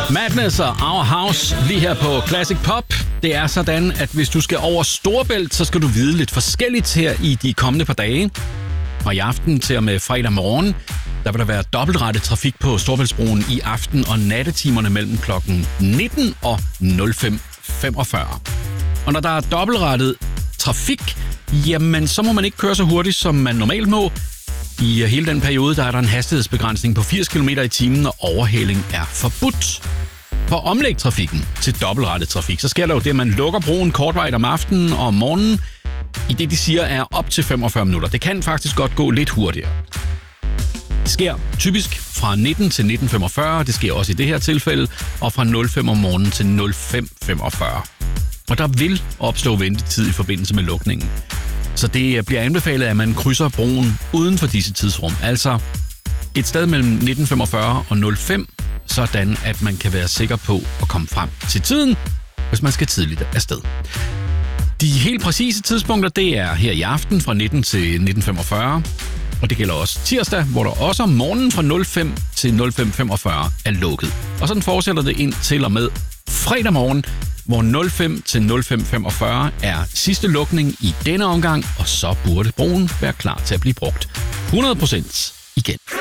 Madness og Our House lige her på Classic Pop. Det er sådan, at hvis du skal over Storebælt, så skal du vide lidt forskelligt her i de kommende par dage. Og i aften til og med fredag morgen, der vil der være dobbeltrettet trafik på Storebæltsbroen i aften- og nattetimerne mellem klokken 19 og 05:45. Og når der er dobbeltrettet trafik, jamen så må man ikke køre så hurtigt, som man normalt må. I hele den periode, der er der en hastighedsbegrænsning på 80 km i timen, og overhaling er forbudt. For at omlægge trafikken til dobbeltrettet trafik, så sker der jo det, at man lukker broen kortvejt om aftenen og om morgenen, i det de siger er op til 45 minutter. Det kan faktisk godt gå lidt hurtigere. Det sker typisk fra 19 til 19:45, det sker også i det her tilfælde, og fra 05 om morgenen til 05:45. Og der vil opstå ventetid i forbindelse med lukningen. Så det bliver anbefalet, at man krydser broen uden for disse tidsrum. Altså et sted mellem 19:45 og 05, sådan at man kan være sikker på at komme frem til tiden, hvis man skal tidligt afsted. De helt præcise tidspunkter, det er her i aften fra 19 til 19:45. Og det gælder også tirsdag, hvor der også om morgenen fra 05 til 05:45 er lukket. Og sådan fortsætter det ind til og med fredag morgen, hvor 05 til 05:45 er sidste lukning i denne omgang, og så burde broen være klar til at blive brugt 100% igen.